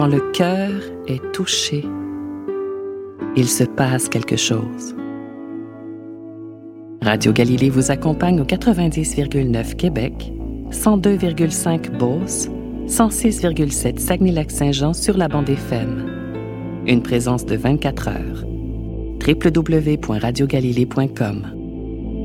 Quand le cœur est touché, il se passe quelque chose. Radio Galilée vous accompagne au 90,9 Québec, 102,5 Beauce, 106,7 Saguenay-Lac-Saint-Jean sur la bande FM. Une présence de 24 heures. www.radiogalilée.com